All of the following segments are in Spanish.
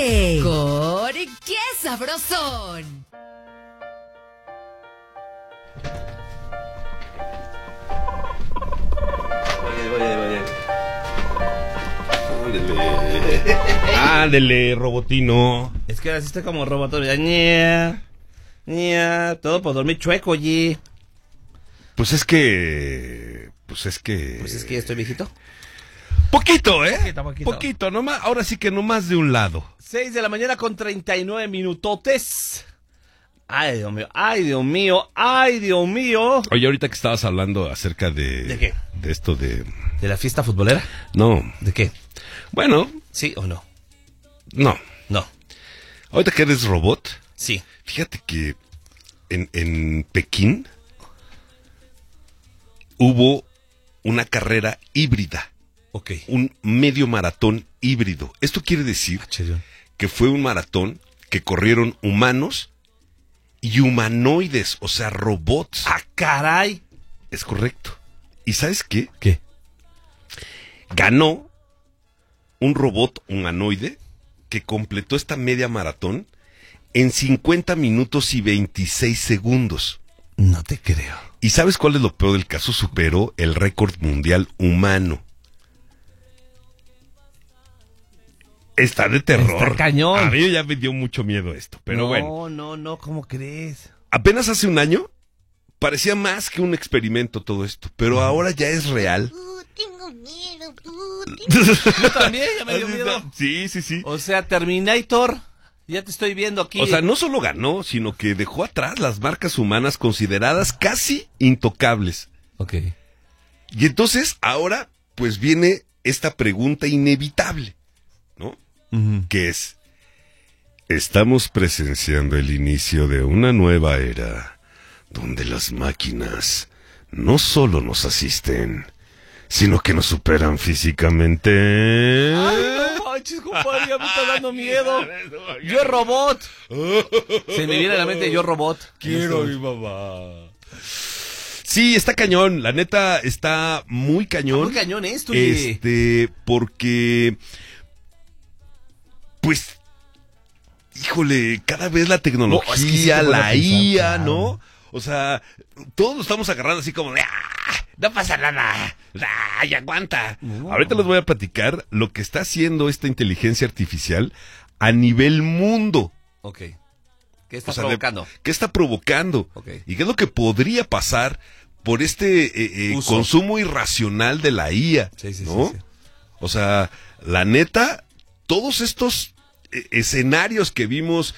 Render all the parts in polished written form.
¡Qué! ¡Cor! ¡Qué sabrosón! Oye. Ándele, Robotino. Es que ahora sí estoy como robotón. Todo por dormir chueco, oye. Pues es que ya estoy viejito. Poquito, ¿eh? Poquito. Nomás, ahora sí que no más de un lado. 6 de la mañana con 39 minutotes. Ay, Dios mío. Oye, ahorita que estabas hablando acerca de... ¿De qué? De esto de... ¿De la fiesta futbolera? No. ¿De qué? Bueno. ¿Sí o no? No. Ahorita que eres robot. Sí. Fíjate que en Pekín hubo una carrera híbrida. Ok. Un medio maratón híbrido. Esto quiere decir que fue un maratón que corrieron humanos y humanoides, o sea, robots. ¡Ah, caray! Es correcto. ¿Y sabes qué? ¿Qué? Ganó un robot humanoide que completó esta media maratón en 50 minutos y 26 segundos. No te creo. ¿Y sabes cuál es lo peor del caso? Superó el récord mundial humano. Está de terror. Está cañón. A mí ya me dio mucho miedo esto, pero bueno. No, ¿cómo crees? Apenas hace un año parecía más que un experimento todo esto, pero ahora ya es real. Tengo miedo. Yo también, ya me dio miedo. Sí. O sea, Terminator, ya te estoy viendo aquí. O sea, no solo ganó, sino que dejó atrás las marcas humanas consideradas casi intocables. Ok. Y entonces, ahora, pues viene esta pregunta inevitable, ¿no? Uh-huh. Que es, estamos presenciando el inicio de una nueva era, donde las máquinas no solo nos asisten, sino que nos superan físicamente. Ay, no manches, compadre, ya me está dando miedo. Yo robot. Se me viene a la mente Yo Robot. Quiero a mi mamá. Sí, está cañón, la neta está muy cañón. Muy cañón esto, oye. Porque, pues, híjole, cada vez la tecnología, No, es que sí te la voy a pensar, IA, claro. ¿no? O sea, todos lo estamos agarrando así como de, no pasa nada, y aguanta. No. Ahorita les voy a platicar lo que está haciendo esta inteligencia artificial a nivel mundo. Ok. ¿Qué está O sea, provocando? ¿qué está provocando? Okay. ¿Y qué es lo que podría pasar por este consumo irracional de la IA? Sí, ¿no? sí. O sea, la neta, todos estos escenarios que vimos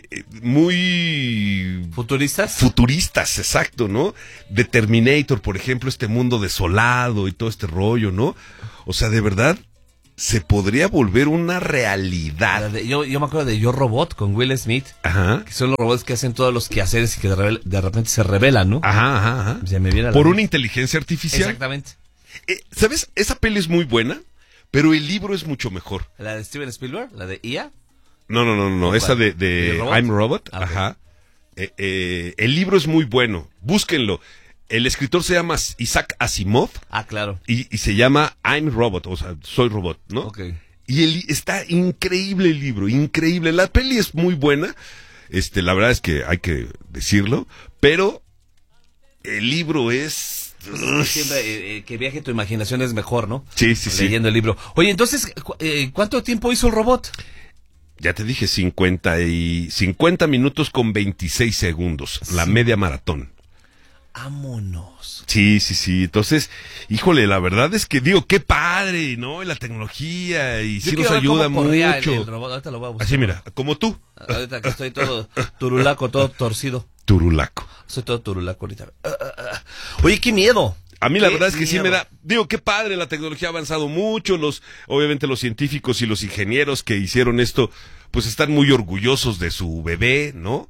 muy... ¿Futuristas? Exacto, ¿no? De Terminator, por ejemplo, este mundo desolado y todo este rollo, ¿no? O sea, de verdad, se podría volver una realidad. Yo me acuerdo de Yo Robot con Will Smith. Ajá. Que son los robots que hacen todos los quehaceres y que de repente se revelan, ¿no? Ajá. Se me viene a la Por mente. una inteligencia artificial. Exactamente. ¿Sabes? Esa peli es muy buena, pero el libro es mucho mejor. ¿La de Steven Spielberg? ¿La de IA? No. Esa de ¿Robot? I'm Robot. Okay. Ajá. El libro es muy bueno. Búsquenlo. El escritor se llama Isaac Asimov. Ah, claro. Y se llama I'm Robot, o sea, soy robot, ¿no? Ok. Y está increíble el libro, increíble. La peli es muy buena. La verdad es que hay que decirlo, pero el libro es... Siempre que viaje tu imaginación es mejor, ¿no? Sí. Leyendo el libro. Oye, entonces, ¿cuánto tiempo hizo el robot? Ya te dije, 50 minutos con 26 segundos, la media maratón. ¡Vámonos! Sí. Entonces, híjole, la verdad es que digo, qué padre, ¿no? La tecnología y sí nos ayuda mucho. El robot. Ahorita lo voy a buscar. Así, mira, como tú. Ahorita que estoy todo turulaco, todo torcido. Turulaco. Soy todo turulaco ahorita. Oye, qué miedo. A mí la verdad es que sí me da, digo, qué padre, la tecnología ha avanzado mucho, obviamente los científicos y los ingenieros que hicieron esto, pues están muy orgullosos de su bebé, ¿no?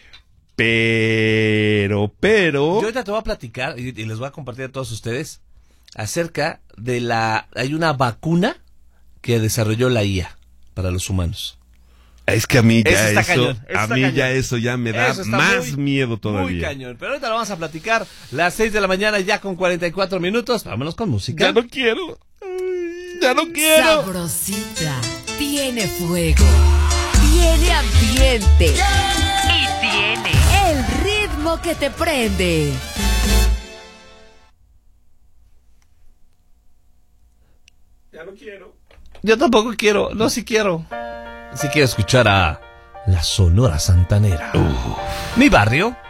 Pero... Yo ahorita te voy a platicar y les voy a compartir a todos ustedes acerca de hay una vacuna que desarrolló la IA para los humanos. Es que a mí ya eso ya me da más miedo todavía. Muy cañón. Pero ahorita lo vamos a platicar. Las 6 de la mañana ya con 44 minutos. Vámonos con música. Ya no quiero. Ya no quiero. Sabrosita. Tiene fuego. tiene ambiente. Y tiene el ritmo que te prende. Ya no quiero. Yo tampoco quiero, no, sí quiero. Sí quiero escuchar a la Sonora Santanera. Mi barrio